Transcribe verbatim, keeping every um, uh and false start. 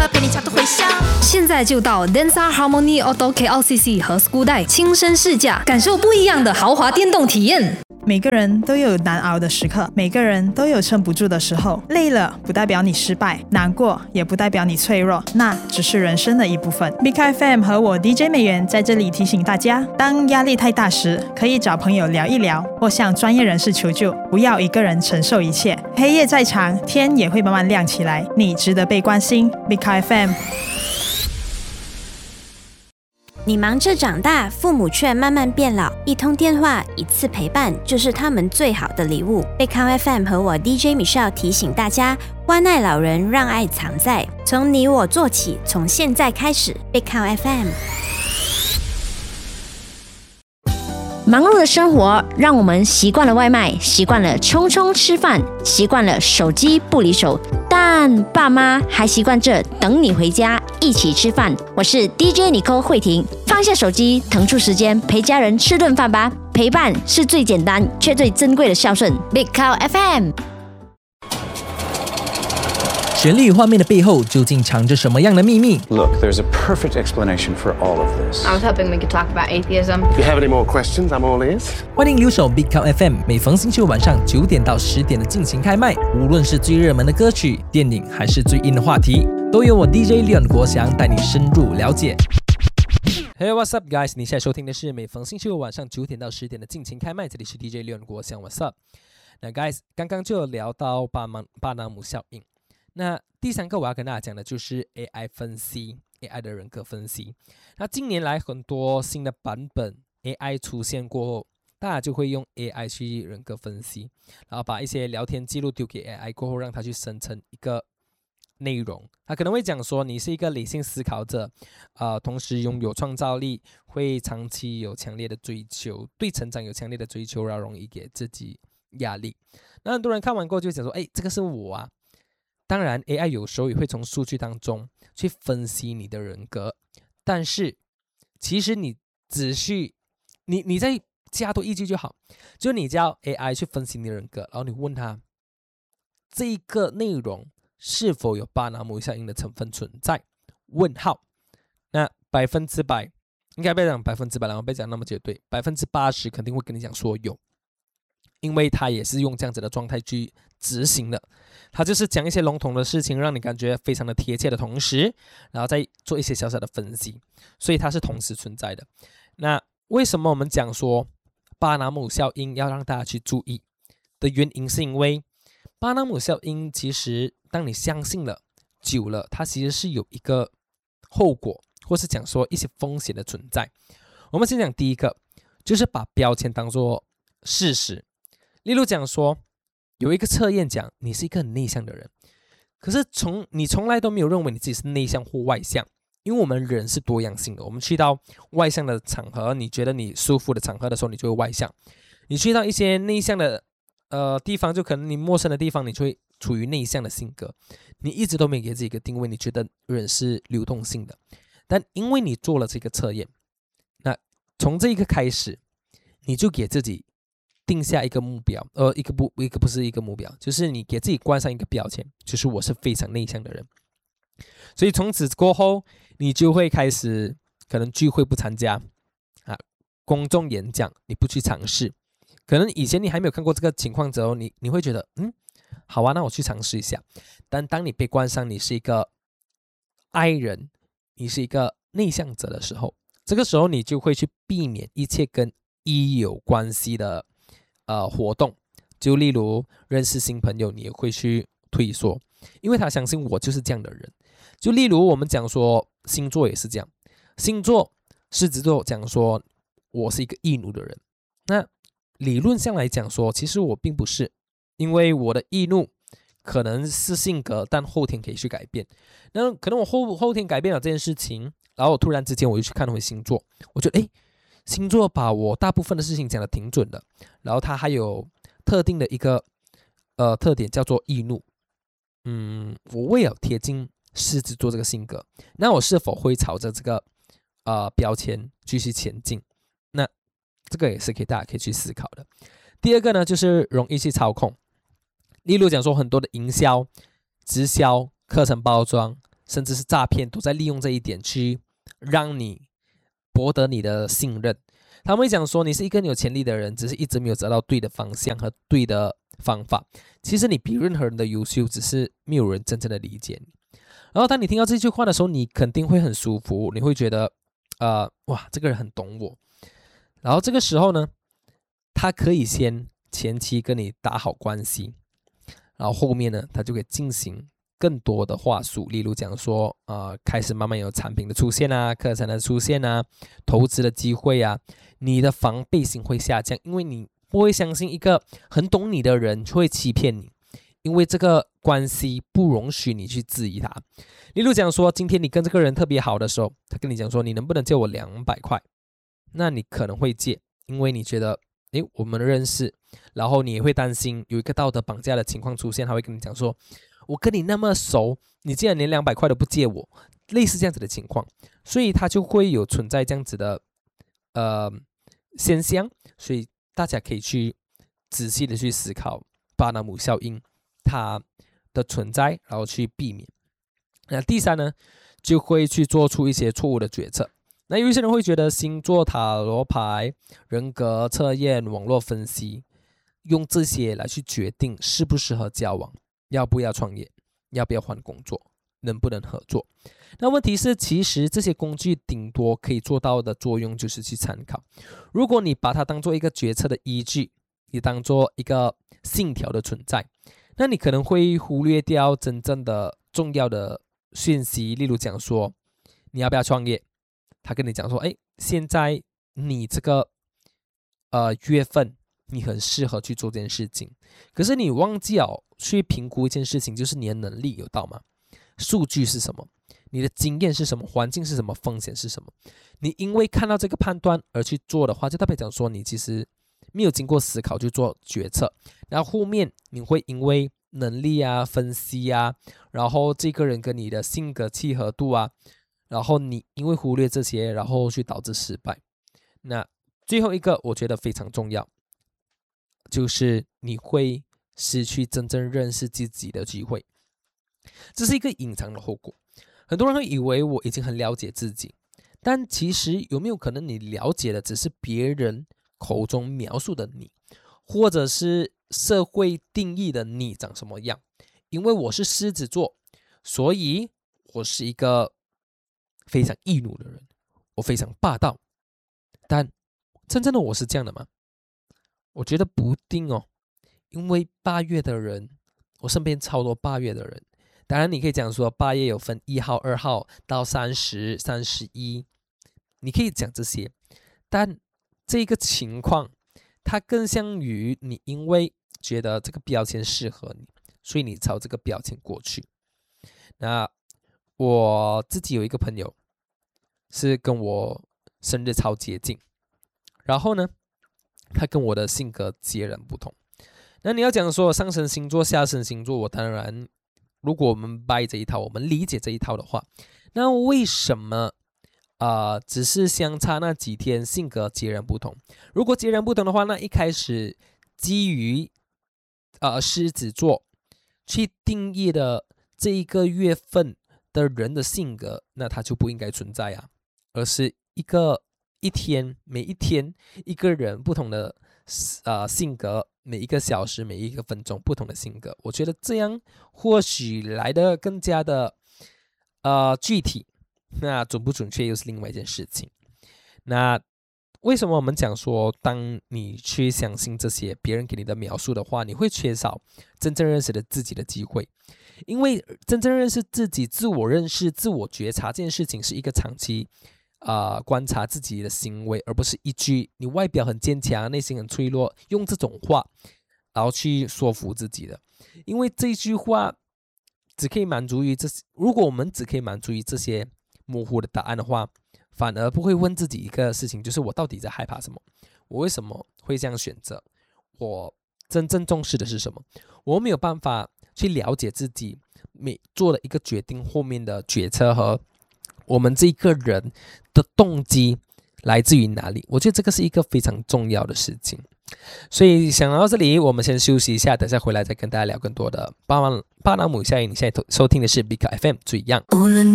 刻陪你超多回响。 现在就到 Denza Harmony Auto K L C C 和 Skudai 亲身试驾，感受不一样的豪华电动体验。 每个人都有难熬的时刻，每个人都有撑不住的时候。累了不代表你失败，难过也不代表你脆弱，那只是人生的一部分。Big F M 和我 D J 美元在这里提醒大家，当压力太大时，可以找朋友聊一聊，或向专业人士求救，不要一个人承受一切。黑夜再长，天也会慢慢亮起来，你值得被关心。Big F M。 你忙着长大，父母却慢慢变老，一通电话，一次陪伴，就是他们最好的礼物。贝康 F M 和我 D J Michelle 提醒大家，关爱老人，让爱藏在，从你我做起，从现在开始。贝康 F M。 忙碌的生活让我们习惯了外卖，习惯了匆匆吃饭，习惯了手机不离手，但爸妈还习惯着等你回家一起吃饭。我是 D J Nicole 慧婷，放下手机，腾出时间陪家人吃顿饭吧。陪伴是最简单却最珍贵的孝顺。Big Cow F M。 绚丽画面的背后究竟藏着什么样的秘密 Look, there's a perfect explanation for all of this. I was hoping we could talk about atheism. If you have any more questions, I'm all ears. 欢迎留守 Big Cow F M， 每逢星期五晚上九点到十点的尽情开麦，无论是最热门的歌曲、电影，还是最硬的话题，都由我 D J Leon 国祥带你深入了解。Hey, what's up, guys？ 你现在收听的是每逢星期五晚上九点到十点的尽情开麦，这里是 D J Leon 国祥 ，What's up？ 那 guys， 刚刚就有聊到巴马巴纳姆效应。那第三个我要跟大家讲的就是 A I 分析 A I 的人格分析。那近年来很多新的版本 A I 出现过后，大家就会用 A I 去人格分析，然后把一些聊天记录丢给 A I 过后，让它去生成一个内容。它可能会讲说你是一个理性思考者，呃，同时拥有创造力，会长期有强烈的追求，对成长有强烈的追求，然后容易给自己压力。那很多人看完过后就讲说，哎，这个是我啊。当然 A I 有时候也会从数据当中去分析你的人格，但是其实你只需你你再加多一句就好，就你叫 A I 去分析你的人格，然后你问他这一个内容是否有巴纳姆效应的成分存在？问号。那百分之百应该不要讲百分之百，然后不要讲那么绝对，百分之八十肯定会跟你讲说有，因为他也是用这样子的状态去执行的。他就是讲一些笼统的事情，让你感觉非常的贴切的同时，然后再做一些小小的分析，所以它是同时存在的。那为什么我们讲说巴纳姆效应要让大家去注意的原因，是因为巴纳姆效应其实当你相信了久了，它其实是有一个后果，或是讲说一些风险的存在。我们先讲第一个，就是把标签当作事实。例如讲说有一个测验讲你是一个很内向的人，可是从你从来都没有认为你自己是内向或外向，因为我们人是多样性的。我们去到外向的场合，你觉得你舒服的场合的时候，你就会外向；你去到一些内向的呃地方，就可能你陌生的地方，你就会处于内向的性格。你一直都没给自己一个定位，你觉得人是流动性的。但因为你做了这个测验，那从这一个开始，你就给自己定下一个目标，呃，一个不，一个不是一个目标，就是你给自己冠上一个标签，就是我是非常内向的人。所以从此过后，你就会开始可能聚会不参加啊，公众演讲你不去尝试。可能以前你还没有看过这个情况之后，你你会觉得嗯，好啊，那我去尝试一下。但当你被冠上你是一个 I 人，你是一个内向者的时候，这个时候你就会去避免一切跟 E 有关系的呃活动，就例如认识新朋友，你也会去退缩，因为他相信我就是这样的人。就例如我们讲说星座也是这样，星座狮子座讲说我是一个易怒的人，那理论上来讲说，其实我并不是，因为我的易怒可能是性格，但后天可以去改变。那可能我后后天改变了这件事情，然后突然之间我就去看回星座，我觉得诶，星座把我大部分的事情讲得挺准的，然后它还有特定的一个呃特点叫做易怒。嗯，我为了贴近狮子座这个性格，那我是否会朝着这个呃标签继续前进？那这个也是可以大家可以去思考的。第二个呢，就是容易去操控，例如讲说很多的营销、直销、课程包装， 甚至是诈骗，都在利用这一点去让你博得你的信任。他们会讲说你是一个有潜力的人，只是一直没有找到对的方向和对的方法。其实你比任何人的优秀，只是没有人真正的理解你。然后当你听到这句话的时候，你肯定会很舒服，你会觉得呃，哇，这个人很懂我。然后这个时候呢，他可以先前期跟你打好关系，然后后面呢，他就可以进行更多的话术，例如讲说，呃，开始慢慢有产品的出现啊，课程的出现啊，投资的机会啊，你的防备心会下降，因为你不会相信一个很懂你的人会欺骗你，因为这个关系不容许你去质疑他。例如讲说，今天你跟这个人特别好的时候，他跟你讲说，你能不能借我两百块？那你可能会借，因为你觉得，诶，我们认识，然后你也会担心有一个道德绑架的情况出现，他会跟你讲说，我跟你那么熟，你竟然连两百块都不借我，类似这样子的情况，所以它就会有存在这样子的呃现象，所以大家可以去仔细的去思考巴纳姆效应它的存在，然后去避免。那第三呢，就会去做出一些错误的决策。那有一些人会觉得星座、塔罗牌、人格测验、网络分析，用这些来去决定适不适合交往，要不要创业，要不要换工作，能不能合作。那问题是，其实这些工具顶多可以做到的作用就是去参考。如果你把它当做一个决策的依据，你当做一个信条的存在，那你可能会忽略掉真正的重要的讯息。例如讲说，你要不要创业？他跟你讲说，哎，现在你这个呃月份你很适合去做这件事情，可是你忘记了去评估一件事情，就是你的能力有到吗？数据是什么？你的经验是什么？环境是什么？风险是什么？你因为看到这个判断而去做的话，就代表讲说你其实没有经过思考去做决策，然后后面你会因为能力啊、分析啊，然后这个人跟你的性格契合度啊，然后你因为忽略这些，然后去导致失败。那最后一个我觉得非常重要，就是你会失去真正认识自己的机会。这是一个隐藏的后果。很多人会以为我已经很了解自己，但其实有没有可能你了解的只是别人口中描述的你，或者是社会定义的你长什么样？因为我是狮子座，所以我是一个非常易怒的人，我非常霸道。但真正的我是这样的吗？我觉得不定哦。因为八月的人，我身边超多八月的人。当然你可以讲说八月有分一号、二号到三十、三十一，你可以讲这些，但这个情况它更像于你因为觉得这个标签适合你，所以你朝这个标签过去。那我自己有一个朋友是跟我生日超接近，然后呢他跟我的性格截然不同。那你要讲说上升星座、下升星座，我当然如果我们 buy 这一套，我们理解这一套的话，那为什么呃，只是相差那几天性格截然不同？如果截然不同的话，那一开始基于呃狮子座去定义的这一个月份的人的性格，那它就不应该存在啊，而是一个一天每一天一个人不同的呃性格，每一个小时每一个分钟不同的性格，我觉得这样或许来得更加的呃具体。那准不准确又是另外一件事情。那为什么我们讲说，当你去相信这些别人给你的描述的话，你会缺少真正认识的自己的机会？因为真正认识自己、自我认识、自我觉察这件事情是一个长期呃观察自己的行为，而不是一句你外表很坚强、内心很脆弱，用这种话然后去说服自己的。因为这句话只可以满足于这些，如果我们只可以满足于这些模糊的答案的话，反而不会问自己一个事情，就是我到底在害怕什么？我为什么会这样选择？我真正重视的是什么？我没有办法去了解自己每做了一个决定后面的决策和我们这个人的动机来自于哪里。我觉得这个是一个非常重要的事情。 所以想到这里，我们先休息一下，等下回来再跟大家聊更多的巴拿巴拿姆效应。你现在收听的是 B K F M 最样。